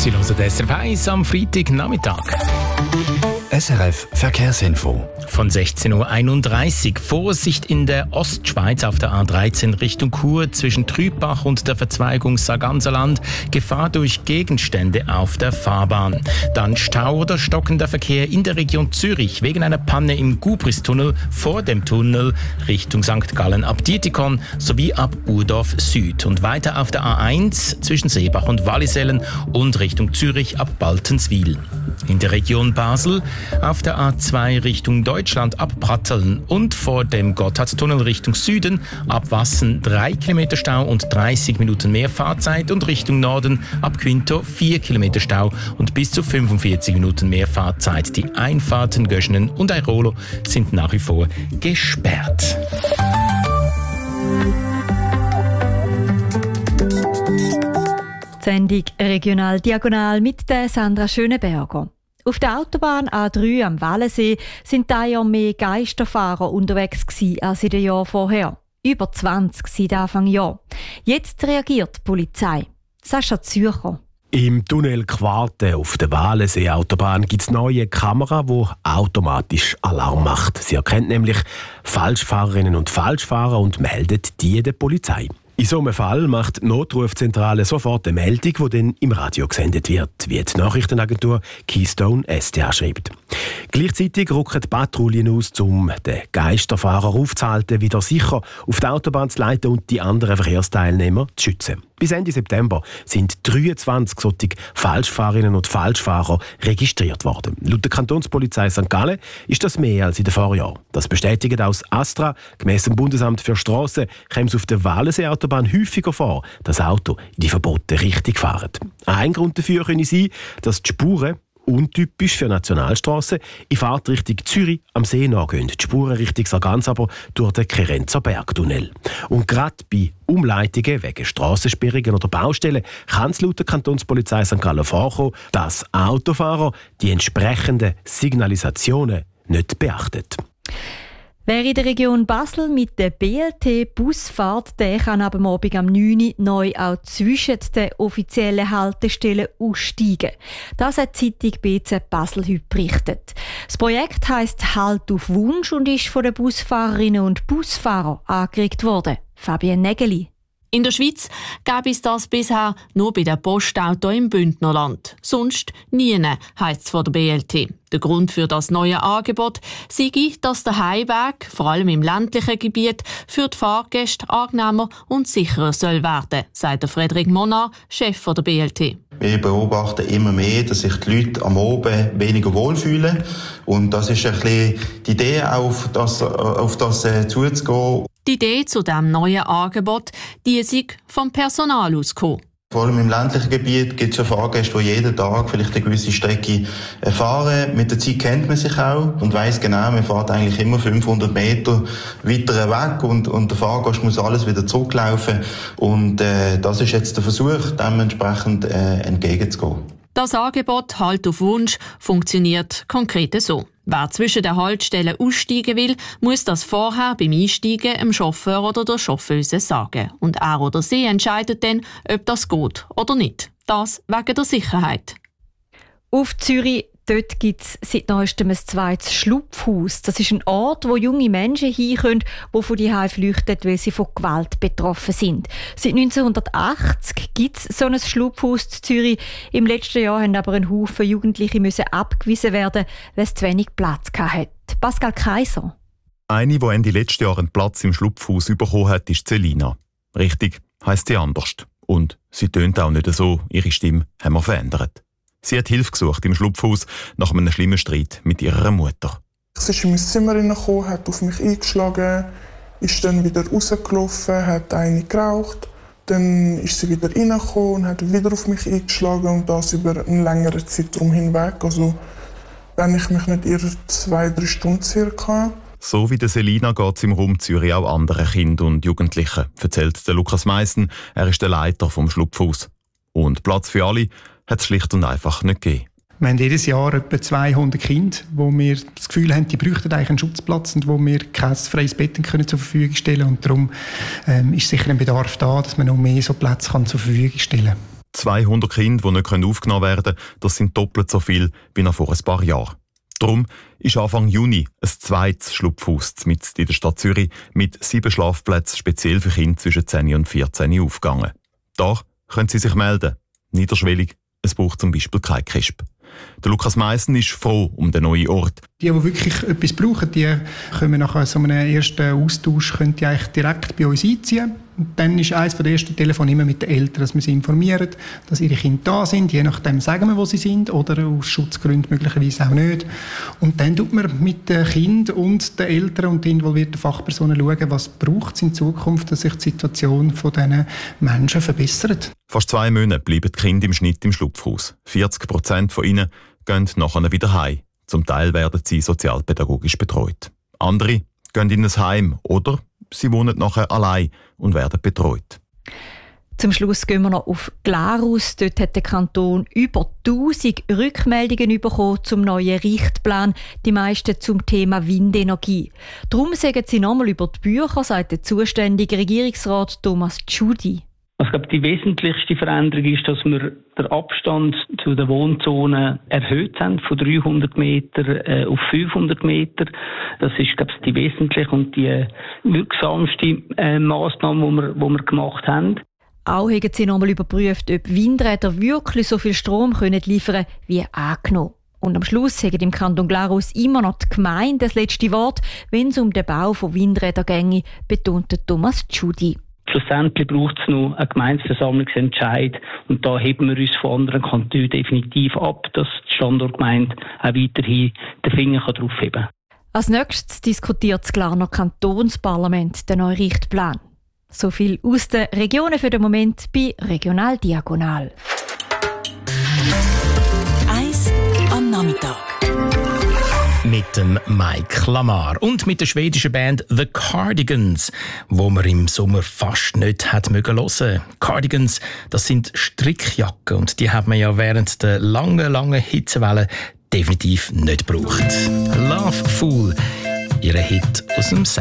Sie hören SRF 1 am Freitagnachmittag. SRF Verkehrsinfo. Von 16.31 Uhr. Vorsicht in der Ostschweiz auf der A13 Richtung Chur zwischen Trübach und der Verzweigung Sarganserland. Gefahr durch Gegenstände auf der Fahrbahn. Dann Stau oder stockender Verkehr in der Region Zürich wegen einer Panne im Gubristunnel vor dem Tunnel Richtung St. Gallen ab Dietikon sowie ab Urdorf Süd. Und weiter auf der A1 zwischen Seebach und Wallisellen und Richtung Zürich ab Baltenswil. In der Region Basel auf der A2 Richtung Deutschland ab Pratteln und vor dem Gotthardtunnel Richtung Süden ab Wassen 3 Kilometer Stau und 30 Minuten mehr Fahrzeit und Richtung Norden ab Quinto 4 Kilometer Stau und bis zu 45 Minuten mehr Fahrzeit. Die Einfahrten Göschenen und Airolo sind nach wie vor gesperrt. Sendung Regional Diagonal mit der Sandra Schöneberger. Auf der Autobahn A3 am Wallensee sind da ja mehr Geisterfahrer unterwegs gewesen als in den Jahren vorher. Über 20 seit Anfang Jahr. Jetzt reagiert die Polizei. Sascha Zürcher. Im Tunnel Quarte auf der Wallensee-Autobahn gibt es neue Kamera, die automatisch Alarm macht. Sie erkennt nämlich Falschfahrerinnen und Falschfahrer und meldet die der Polizei. In so einem Fall macht die Notrufzentrale sofort eine Meldung, die dann im Radio gesendet wird, wie die Nachrichtenagentur Keystone SDA schreibt. Gleichzeitig rücken die Patrouillen aus, um den Geisterfahrer aufzuhalten, wieder sicher auf die Autobahn zu leiten und die anderen Verkehrsteilnehmer zu schützen. Bis Ende September sind 23 solche Falschfahrerinnen und Falschfahrer registriert worden. Laut der Kantonspolizei St. Gallen ist das mehr als in den Vorjahren. Das bestätigt aus Astra. Gemäss dem Bundesamt für Strassen kommt es auf der Wallensee-Autobahn häufiger vor, dass Autos in die verbotene Richtung fahren. Ein Grund dafür könnte sein, dass die Spuren untypisch für Nationalstrassen in Fahrtrichtung Zürich am See nachgehen. Die Spuren Richtung Sargans aber durch den Kerenzer Bergtunnel. Und gerade bei Umleitungen wegen Strassensperrungen oder Baustellen kann es laut der Kantonspolizei St. Gallen vorkommen, dass Autofahrer die entsprechenden Signalisationen nicht beachten. Wer in der Region Basel mit der BLT-Bus fährt, der kann ab Abend am 9 Uhr neu auch zwischen den offiziellen Haltestellen aussteigen. Das hat die Zeitung BZ Basel heute berichtet. Das Projekt heisst «Halt auf Wunsch» und ist von den Busfahrerinnen und Busfahrern angeregt worden. Fabienne Nägeli. In der Schweiz gab es das bisher nur bei den Postautos im Bündnerland. Sonst nie, heisst es von der BLT. Der Grund für das neue Angebot sei, dass der Heimweg, vor allem im ländlichen Gebiet, für die Fahrgäste angenehmer und sicherer soll werden, sagt der Frederik Monar, Chef der BLT. Wir beobachten immer mehr, dass sich die Leute am Abend weniger wohlfühlen. Und das ist ein bisschen die Idee, auf das zuzugehen. Die Idee zu diesem neuen Angebot, die sei vom Personal ausgekommen. Vor allem im ländlichen Gebiet gibt es ja Fahrgäste, die jeden Tag vielleicht eine gewisse Strecke fahren. Mit der Zeit kennt man sich auch und weiss genau, man fährt eigentlich immer 500 Meter weiter weg und der Fahrgast muss alles wieder zurücklaufen. Und das ist jetzt der Versuch, dementsprechend entgegenzugehen. Das Angebot «Halt auf Wunsch» funktioniert konkret so. Wer zwischen den Haltestellen aussteigen will, muss das vorher beim Einsteigen dem Chauffeur oder der Chauffeuse sagen. Und er oder sie entscheidet dann, ob das geht oder nicht. Das wegen der Sicherheit. Auf Zürich dort gibt es seit neuestem ein zweites Schlupfhaus. Das ist ein Ort, wo junge Menschen hinkommen, die von zuhause flüchten, weil sie von Gewalt betroffen sind. Seit 1980 gibt es so ein Schlupfhaus in Zürich. Im letzten Jahr mussten aber ein Haufen Jugendliche abgewiesen werden, weil es zu wenig Platz hatte. Pascal Kaiser. Eine, die Ende letzten Jahr einen Platz im Schlupfhaus bekommen hat, ist Selina. Richtig heisst sie anders. Und sie tönt auch nicht so. Ihre Stimme haben wir verändert. Sie hat Hilfe gesucht im Schlupfhaus nach einem schlimmen Streit mit ihrer Mutter. Sie ist in mein Zimmer reingekommen, hat auf mich eingeschlagen, ist dann wieder rausgelaufen, hat eine geraucht. Dann ist sie wieder reingekommen und hat wieder auf mich eingeschlagen und das über einen längeren Zeitraum hinweg. Also, wenn ich mich nicht irre, 2-3 Stunden circa. So wie der Selina geht es im Raum Zürich auch anderen Kindern und Jugendlichen, erzählt der Lukas Meissen. Er ist der Leiter vom Schlupfhaus. Und Platz für alle hat es schlicht und einfach nicht gegeben. Wir haben jedes Jahr etwa 200 Kinder, wo wir das Gefühl haben, die bräuchten eigentlich einen Schutzplatz und wo wir kein freies Bett zur Verfügung stellen können. Und darum ist sicher ein Bedarf da, dass man noch mehr so Plätze zur Verfügung stellen kann. 200 Kinder, die nicht aufgenommen werden können, das sind doppelt so viel wie noch vor ein paar Jahren. Darum ist Anfang Juni ein zweites Schlupfhaus mitten in der Stadt Zürich mit 7 Schlafplätzen speziell für Kinder zwischen 10 und 14 aufgegangen. Da können Sie sich melden. Niederschwellig, es braucht zum Beispiel kein KESB. Der Lukas Meissen ist froh um den neuen Ort. Die wirklich etwas brauchen, die können nach so einem ersten Austausch können die eigentlich direkt bei uns einziehen. Und dann ist eines der ersten Telefone immer mit den Eltern, dass wir sie informieren, dass ihre Kinder da sind. Je nachdem sagen wir, wo sie sind, oder aus Schutzgründen möglicherweise auch nicht. Und dann tut man mit den Kindern und den Eltern und den involvierten Fachpersonen schauen, was braucht es in Zukunft, dass sich die Situation von diesen Menschen verbessert. Fast 2 Monate bleiben die Kinder im Schnitt im Schlupfhaus. 40% von ihnen gehen nachher wieder heim. Zum Teil werden sie sozialpädagogisch betreut. Andere gehen in ein Heim oder sie wohnen nachher allein und werden betreut. Zum Schluss gehen wir noch auf Glarus. Dort hat der Kanton über 1000 Rückmeldungen bekommen zum neuen Richtplan, die meisten zum Thema Windenergie. Darum sagen sie nochmal über die Bücher, sagt der zuständige Regierungsrat Thomas Tschudi. Ich glaube, die wesentlichste Veränderung ist, dass wir den Abstand zu den Wohnzonen erhöht haben, von 300 Meter auf 500 Meter. Das ist, glaube ich, die wesentliche und die wirksamste Massnahme, die wir gemacht haben. Auch haben sie nochmal überprüft, ob Windräder wirklich so viel Strom liefern können, wie angenommen. Und am Schluss haben im Kanton Glarus immer noch die Gemeinde das letzte Wort, wenn es um den Bau von Windrädern ginge, betonte Thomas Tschudi. Schlussendlich braucht es noch einen Gemeindeversammlungsentscheid und da heben wir uns von anderen Kantonen definitiv ab, dass die Standortgemeinde auch weiterhin den Finger drauf heben kann. Als nächstes diskutiert das Glarner Kantonsparlament den neuen Richtplan. So viel aus den Regionen für den Moment bei Regional Diagonal. 1 am Nachmittag. Mit dem Mike Lamar und mit der schwedischen Band The Cardigans, wo man im Sommer fast nicht hat hören mögen. Cardigans, das sind Strickjacken und die hat man ja während der langen Hitzewelle definitiv nicht gebraucht. Love Fool, ihr Hit aus dem